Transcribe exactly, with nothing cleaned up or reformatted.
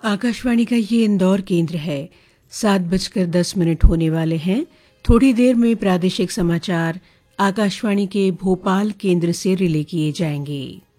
आकाशवाणी का ये इंदौर केंद्र है। सात बजकर दस मिनट होने वाले हैं। थोड़ी देर में प्रादेशिक समाचार आकाशवाणी के भोपाल केंद्र से रिले किए जाएंगे।